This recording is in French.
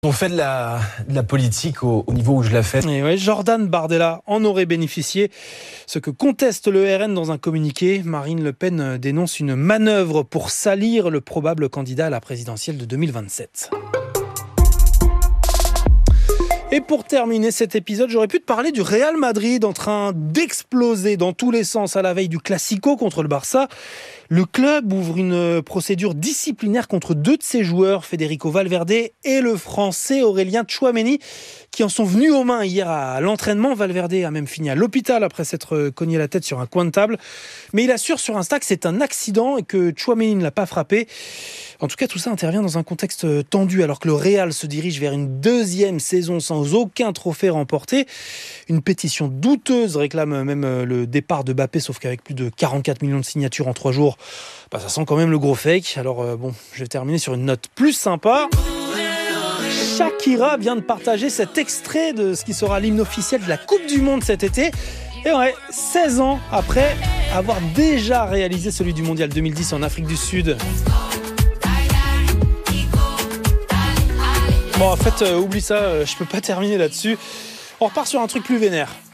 On fait de la politique au niveau où je la fais. Et ouais, Jordan Bardella en aurait bénéficié. Ce que conteste le RN dans un communiqué, Marine Le Pen dénonce une manœuvre pour salir le probable candidat à la présidentielle de 2027. Et pour terminer cet épisode, j'aurais pu te parler du Real Madrid en train d'exploser dans tous les sens à la veille du Classico contre le Barça. Le club ouvre une procédure disciplinaire contre 2 de ses joueurs, Federico Valverde et le Français Aurélien Tchouaméni, qui en sont venus aux mains hier à l'entraînement. Valverde a même fini à l'hôpital après s'être cogné la tête sur un coin de table. Mais il assure sur Insta que c'est un accident et que Tchouaméni ne l'a pas frappé. En tout cas, tout ça intervient dans un contexte tendu alors que le Real se dirige vers une 2e saison sans aucun trophée remporté. Une pétition douteuse réclame même le départ de Mbappé, sauf qu'avec plus de 44 millions de signatures en 3 jours, ça sent quand même le gros fake. Alors je vais terminer sur une note plus sympa. Shakira vient de partager cet extrait de ce qui sera l'hymne officiel de la Coupe du Monde cet été. Et ouais, 16 ans après avoir déjà réalisé celui du Mondial 2010 en Afrique du Sud. Bon, en fait, oublie ça, je peux pas terminer là-dessus. On repart sur un truc plus vénère.